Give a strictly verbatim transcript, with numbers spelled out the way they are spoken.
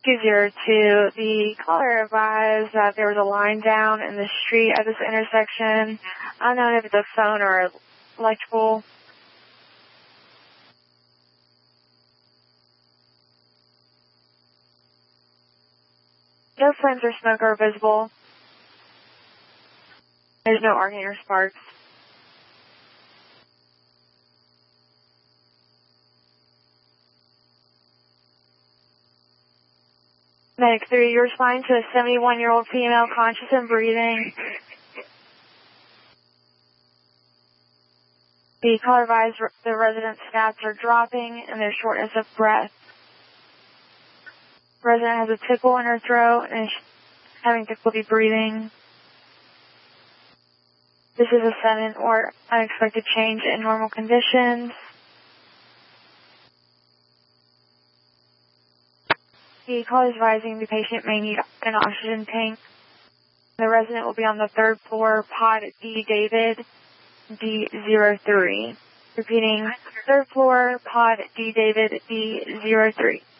two zero two, the caller advised that there was a line down in the street at this intersection. I don't know if it's a phone or electrical. No flames or smoke are visible. There's no arcing or sparks. Medic three, you're responding to a seventy-one-year-old female conscious and breathing. The caller advised the resident's stats are dropping and there's shortness of breath. The resident has a tickle in her throat and is having difficulty breathing. This is a sudden or unexpected change in normal conditions. The caller is advising the patient may need an oxygen tank. The resident will be on the third floor, pod D David, D zero three. Repeating, third floor, pod D David, D zero three.